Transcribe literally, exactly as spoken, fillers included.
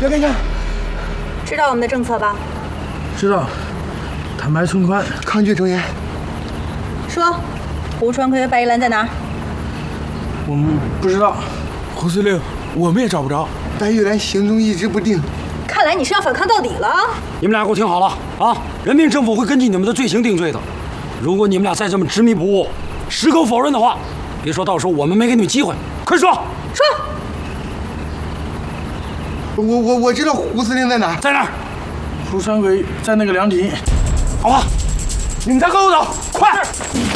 别跟上。 知道我们的政策吧？ 知道。坦白从宽， 抗拒从严。 说，胡传奎和白玉兰在哪儿？ 我们不知道。 胡司令，我们也找不着。 白玉兰行踪一直不定。 看来你是要反抗到底了。 你们俩给我听好了啊！人民政府会根据你们的罪行定罪的。如果你们俩再这么执迷不悟、矢口否认的话，别说到时候我们没给你们机会。快说！ 说。 我我我知道胡司令在哪， 在哪儿？ 胡传奎在那个凉亭。 好吧，你们再跟我走，快！